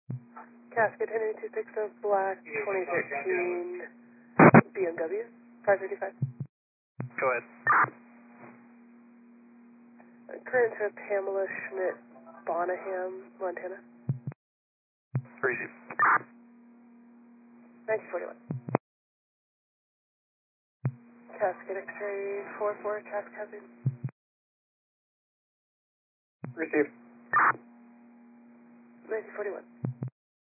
Cascade Henry 260 Black 2013 BMW 535. Go ahead. Current to Pamela Schmidt, Bonaham, Montana. Receive. 1941. Cascade X-ray 44, Cascade. Receive. 1941.